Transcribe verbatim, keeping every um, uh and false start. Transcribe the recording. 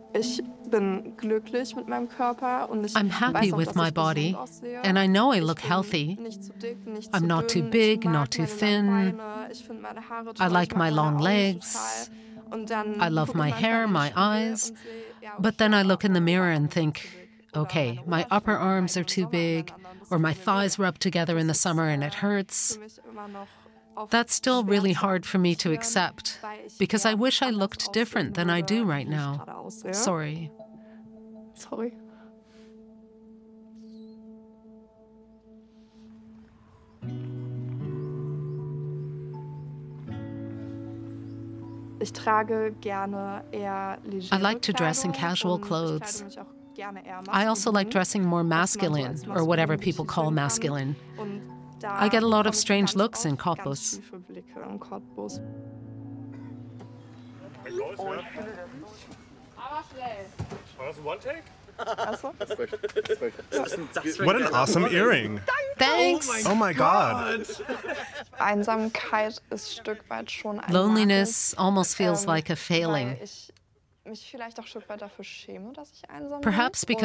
Ich bin glücklich mit meinem Körper und ich I'm happy weiß auch, with dass my ich body, gesund aussehe. and I know I Ich look bin healthy. nicht zu dick, nicht I'm zu not too dünn. big, Ich mag not too meine thin. langen Beine. Ich finde meine Haare I toll. like Ich mag my meine long Augen legs. total. Und dann I love gucke my ich manchmal hair, in den my Spiegel eyes. und sehe, ja, But okay, then I aber look in the meine mirror and Oberarme sind think, zu dick. Oder okay, meine my upper Oberschenkel arms are neigen im too Sommer big, aneinander ein or bisschen my trainiert. thighs rub together in the Das ist summer and äh, it hurts. für mich immer noch oft That's still schwer really zu hard for me to akzeptieren, accept, weil ich because I gern wish I anders looked different aussehen than I do würde, right wie ich now. gerade aussehe. Sorry. Sorry. Ich trage gerne eher legere I like to dress in Kleidung casual und ich clothes. kleide mich auch gerne eher I also like maskulin, dressing more was man so masculine, als or whatever maskulin people call betiteln kann. masculine. Und da I get a lot of bekomme ich strange ganz looks in oft ganz Cottbus. schiefe Blicke in Cottbus. War das ein One-Take? Also, What an awesome earring. Thanks! Oh my god. Einsamkeit ist ein Stück weit schon ein Loneliness Makel, almost feels ähm, like a failing. weil ich mich vielleicht auch ein Stück weit dafür schäme, dass ich einsam Perhaps bin. because